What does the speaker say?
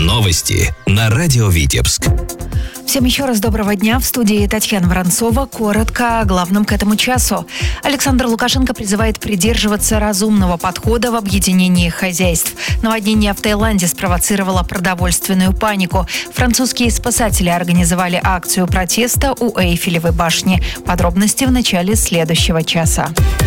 Новости на радио Витебск. Всем еще раз доброго дня. В студии Татьяна Воронцова. Коротко о главном к этому часу. Александр Лукашенко призывает придерживаться разумного подхода в объединении хозяйств. Наводнение в Таиланде спровоцировало продовольственную панику. Французские спасатели организовали акцию протеста у Эйфелевой башни. Подробности в начале следующего часа.